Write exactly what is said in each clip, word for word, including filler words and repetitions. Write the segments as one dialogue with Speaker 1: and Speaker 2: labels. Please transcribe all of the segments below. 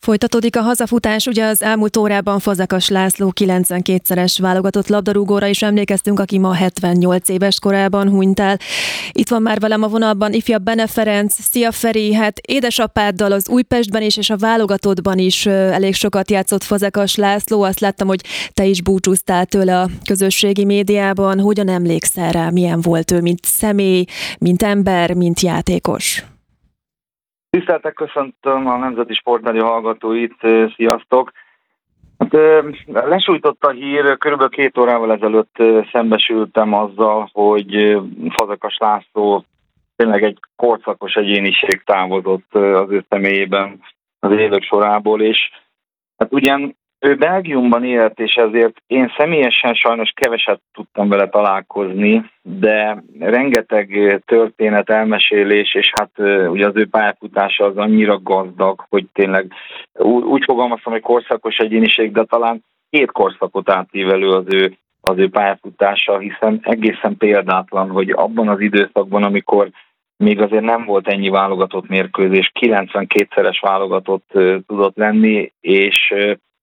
Speaker 1: Folytatódik a hazafutás, ugye az elmúlt órában Fazekas László kilencvenkétszeres válogatott labdarúgóra is emlékeztünk, aki ma hetvennyolc éves korában hunyt el. Itt van már velem a vonalban ifjabb Bene Ferenc. Szia Feri, hát édesapáddal az Újpestben is és a válogatottban is elég sokat játszott Fazekas László. Azt láttam, hogy te is búcsúztál tőle a közösségi médiában. Hogyan emlékszel rá, milyen volt ő, mint személy, mint ember, mint játékos?
Speaker 2: Tiszteltek, köszöntöm a Nemzeti Sportrádió hallgatóit, sziasztok! Hát, lesújtott a hír, körülbelül két órával ezelőtt szembesültem azzal, hogy Fazekas László tényleg egy korszakos egyéniség távozott az ő személyében az évek sorából, és hát ugyan ő Belgiumban élt, és ezért én személyesen sajnos keveset tudtam vele találkozni, de rengeteg történet, elmesélés, és hát ugye az ő pályafutása az annyira gazdag, hogy tényleg úgy fogalmaztam, hogy korszakos egyéniség, de talán két korszakot átívelő az ő, az ő pályafutása, hiszen egészen példátlan, hogy abban az időszakban, amikor még azért nem volt ennyi válogatott mérkőzés, kilencvenkétszeres válogatott tudott lenni, és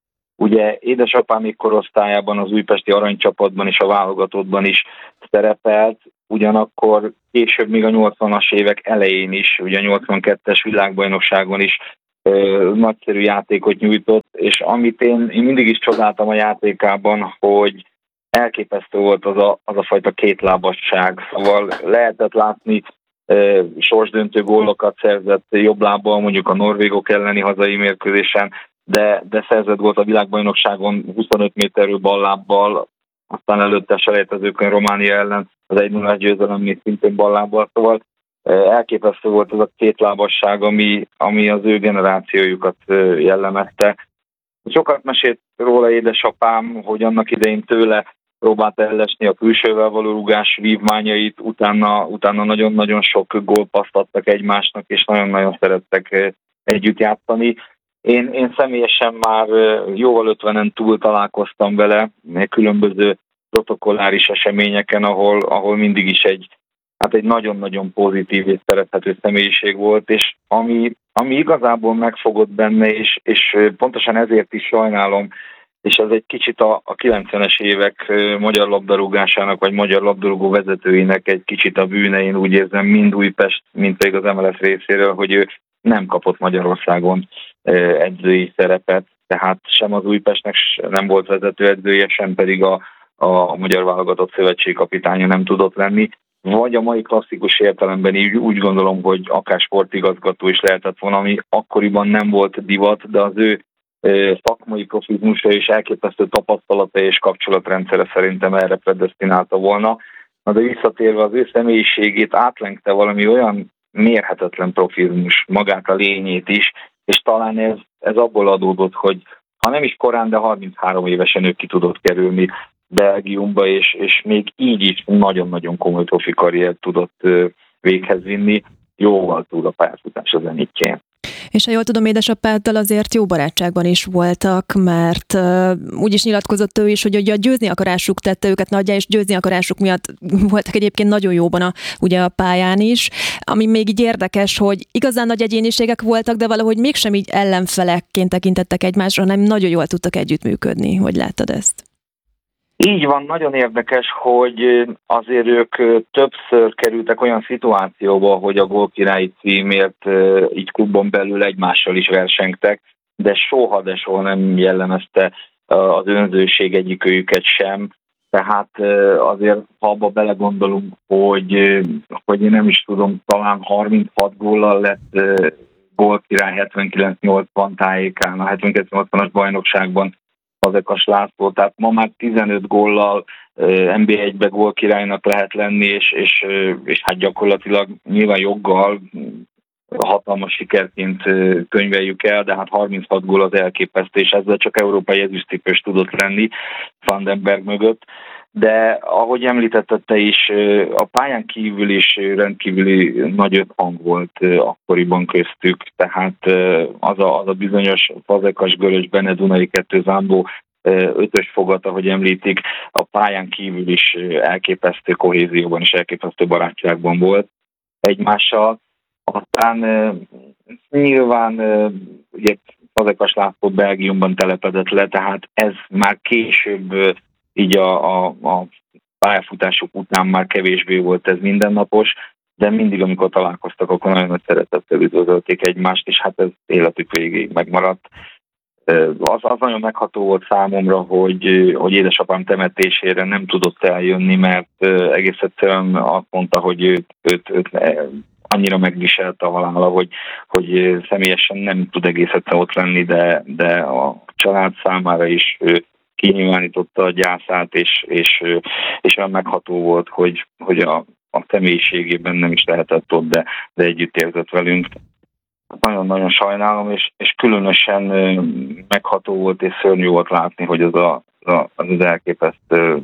Speaker 2: ugye édesapám korosztályában az újpesti aranycsapatban és a válogatottban is szerepelt, ugyanakkor később még a nyolcvanas évek elején is, ugye a nyolcvankettes világbajnokságon is ö, nagyszerű játékot nyújtott, és amit én, én mindig is csodáltam a játékában, hogy elképesztő volt az a, az a fajta kétlábasság, szóval lehetett látni, ö, sorsdöntő gólokat szerzett jobb lábbal, mondjuk a norvégok elleni hazai mérkőzésen, de, de szerzett volt a világbajnokságon huszonöt méterről ballábbal, aztán előtte a selejtezőkön Románia ellen az egy nullás győzelem még szintén ballábbal, szóval elképesztő volt az a kétlábasság, ami, ami az ő generációjukat jellemezte. Sokat mesélt róla édesapám, hogy annak idején tőle próbált ellesni a külsővel való rugás vívmányait, utána, utána nagyon-nagyon sok gólpasszt adtak egymásnak, és nagyon-nagyon szerettek együtt játszani. Én, én személyesen már jóval ötvenen túl találkoztam vele különböző protokolláris eseményeken, ahol, ahol mindig is egy, hát egy nagyon-nagyon pozitív és szerethető személyiség volt, és ami, ami igazából megfogott benne, és, és pontosan ezért is sajnálom, és ez egy kicsit a, a kilencvenes évek magyar labdarúgásának, vagy magyar labdarúgó vezetőinek egy kicsit a bűne, én úgy érzem, mind Újpest, mind pedig az em el es részéről, hogy ő nem kapott Magyarországon edzői szerepet, tehát sem az Újpestnek nem volt vezetőedzője, sem pedig a, a Magyar Válogatott szövetségkapitánya nem tudott lenni. Vagy a mai klasszikus értelemben így úgy gondolom, hogy akár sportigazgató is lehetett volna, ami akkoriban nem volt divat, de az ő szakmai profizmusa és elképesztő tapasztalata és kapcsolatrendszere szerintem erre predesztinálta volna. Na de visszatérve az ő személyiségét átlengte valami olyan mérhetetlen profizmus, magát a lényét is, és talán ez, ez abból adódott, hogy ha nem is korán, de harminchárom évesen ő ki tudott kerülni Belgiumba, és, és még így is nagyon-nagyon komoly profi karriert tudott véghez vinni, jóval túl a pályafutása zenitjén.
Speaker 1: És ha jól tudom, édesapáddal azért jó barátságban is voltak, mert uh, úgy is nyilatkozott ő is, hogy ugye a győzni akarásuk tette őket nagyjá, és győzni akarásuk miatt voltak egyébként nagyon jóban a, ugye a pályán is. Ami még így érdekes, hogy igazán nagy egyéniségek voltak, de valahogy mégsem így ellenfelekként tekintettek egymásra, hanem nagyon jól tudtak együttműködni. Hogy láttad ezt?
Speaker 2: Így van, nagyon érdekes, hogy azért ők többször kerültek olyan szituációba, hogy a gólkirályi címért így klubon belül egymással is versengtek, de soha, de soha nem jellemezte az önzőség egyikőjüket sem. Tehát azért, ha abba belegondolunk, hogy, hogy én nem is tudom, talán harminchat góllal lett gólkirály hetvenkilenc nyolcvan tájékán, a hetvenkilenc nyolcvanas bajnokságban Fazekas László, tehát ma már tizenöt góllal en bé egybe gólkirálynak lehet lenni, és, és, és hát gyakorlatilag nyilván joggal hatalmas sikerként könyveljük el, de hát harminchat gól az elképesztő, és ezzel csak európai ezüstcipős tudott lenni Van den Berg mögött. De ahogy említetted te is, a pályán kívül is rendkívüli nagy összhang volt akkoriban köztük, tehát az a, az a bizonyos Fazekas, Görös, Bene, Dunai kettő Zámbó ötös fogat, ahogy említik, a pályán kívül is elképesztő kohézióban és elképesztő barátságban volt egymással. Aztán nyilván ugye Fazekas László Belgiumban telepedett le, tehát ez már később így a, a, a pályafutások után már kevésbé volt ez mindennapos, de mindig, amikor találkoztak, akkor nagyon nagy szeretettel üdvözölték egymást, és hát ez életük végéig megmaradt. Az, az nagyon megható volt számomra, hogy, hogy édesapám temetésére nem tudott eljönni, mert egész egyszerűen azt mondta, hogy őt, őt, őt annyira megviselte a halála, hogy, hogy személyesen nem tud egész egyszerűen ott lenni, de, de a család számára is kinyilvánította a gyászát, és, és, és olyan megható volt, hogy, hogy a, a személyiségében nem is lehetett ott, de, de együtt érzett velünk. Nagyon-nagyon sajnálom, és, és különösen megható volt és szörnyű volt látni, hogy az a, az, az elképesztő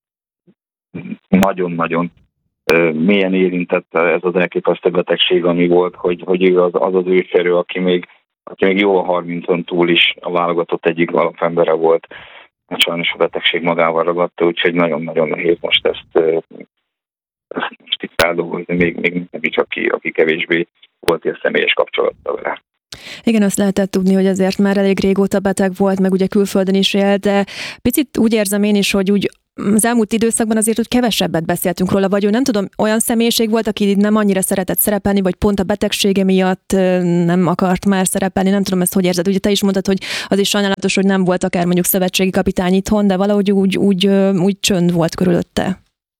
Speaker 2: nagyon-nagyon milyen érintett ez az elképesztő betegség, ami volt, hogy, hogy ő az az, az őserő, aki még, aki még jó a harmincon túl is a válogatott egyik alapembere volt. Sajnos a betegség magával ragadta, úgyhogy nagyon-nagyon nehéz most ezt, ezt most itt feldolgozni, még, még nem is, aki, aki kevésbé volt ilyen személyes kapcsolattal vele.
Speaker 1: Igen, azt lehetett tudni, hogy azért már elég régóta beteg volt, meg ugye külföldön is élt, de picit úgy érzem én is, hogy úgy az elmúlt időszakban azért úgy kevesebbet beszéltünk róla, vagy ő nem tudom, olyan személyiség volt, aki nem annyira szeretett szerepelni, vagy pont a betegsége miatt nem akart már szerepelni, nem tudom, ezt hogy érzed. Ugye te is mondtad, hogy az is sajnálatos, hogy nem volt akár mondjuk szövetségi kapitány itthon, de valahogy úgy, úgy, úgy csönd volt körülötte.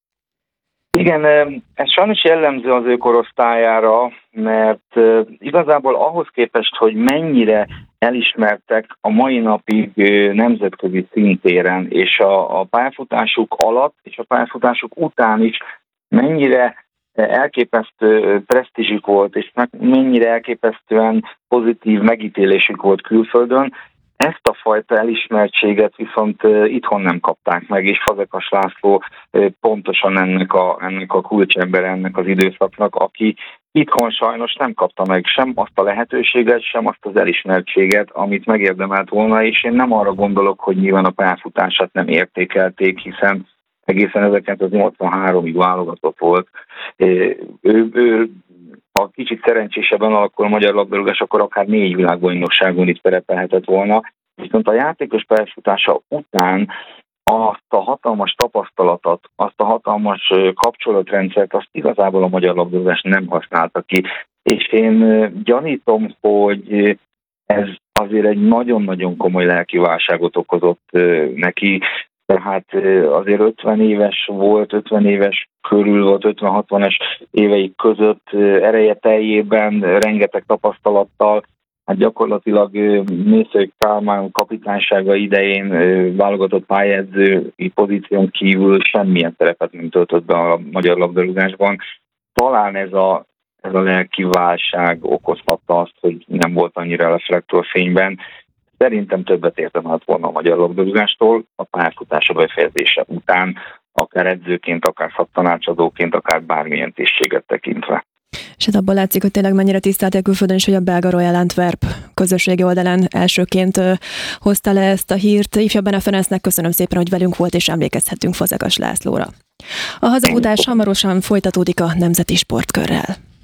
Speaker 2: Igen, ez sajnos jellemző az ő korosztályára, mert igazából ahhoz képest, hogy mennyire elismertek a mai napig nemzetközi szintéren, és a, a pályafutásuk alatt és a pályafutásuk után is mennyire elképesztő presztízsük volt, és mennyire elképesztően pozitív megítélésük volt külföldön. Ezt a fajta elismertséget viszont itthon nem kapták meg, és Fazekas László pontosan ennek a, ennek a kulcsember, ennek az időszaknak, aki itthon sajnos nem kapta meg sem azt a lehetőséget, sem azt az elismertséget, amit megérdemelt volna, és én nem arra gondolok, hogy nyilván a pályafutását nem értékelték, hiszen egészen ezerkilencszáznyolcvanháromig válogatott volt. Ő, ő ha kicsit szerencsésebben alakul a magyar labdarúgás, akkor akár négy világbajnokságon is szerepelhetett volna. Viszont a játékos pályafutása után azt a hatalmas tapasztalatot, azt a hatalmas kapcsolatrendszert, azt igazából a magyar labdarúgás nem használta ki. És én gyanítom, hogy ez azért egy nagyon-nagyon komoly lelki válságot okozott neki. Tehát azért ötven éves volt, ötven éves körül volt, ötven-hatvanas éveik között ereje teljében, rengeteg tapasztalattal, hát gyakorlatilag Mészői Kálmán kapitánysága idején válogatott pályázói pozíción kívül semmilyen szerepet nem töltött be a magyar labdarúgásban. Talán ez a, ez a lelki válság okozhatta azt, hogy nem volt annyira reflektorfényben. Szerintem többet érdemelt volna a magyar labdarúgástól a pályafutása befejezése után, akár edzőként, akár szaktanácsadóként, akár bármilyen tisztséget tekintve.
Speaker 1: És hát abban látszik, hogy tényleg mennyire tisztelték külföldön is, hogy a belga Royal Antwerp közösségi oldalán elsőként hozta le ezt a hírt. Ifjabb Bene Ferencnek köszönöm szépen, hogy velünk volt, és emlékezhetünk Fazekas Lászlóra. A hazafutás hamarosan folytatódik a Nemzeti Sportkörrel.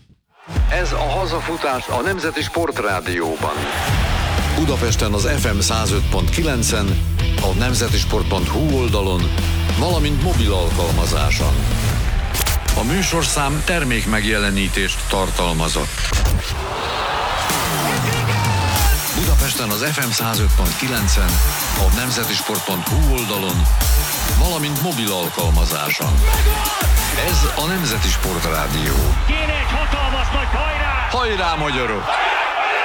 Speaker 3: Ez a hazafutás a Nemzeti Sportrádióban. Budapesten az ef em száz öt pont kilencen, a nemzetisport pont hu oldalon, valamint mobil alkalmazáson. A műsorszám termék megjelenítést tartalmazott. Budapesten az ef em száz öt pont kilencen, a nemzetisport pont hu oldalon, valamint mobil alkalmazáson. Ez a Nemzeti Sportrádió.
Speaker 4: Kéne egy hatalmas nagy hajrá!
Speaker 3: Hajrá, magyarok!